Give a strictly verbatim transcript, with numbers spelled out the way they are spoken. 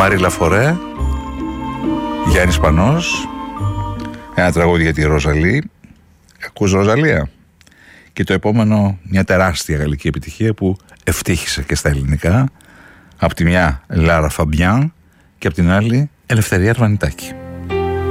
Μαρί Λαφορέ, Γιάννης Πανός, ένα τραγούδι για τη Ροζαλή. Ακούς Ροζαλία? Και το επόμενο, μια τεράστια γαλλική επιτυχία που ευτύχησε και στα ελληνικά. Απ' τη μια Λάρα Φαμπιάν και απ' την άλλη Ελευθερία Αρβανιτάκη.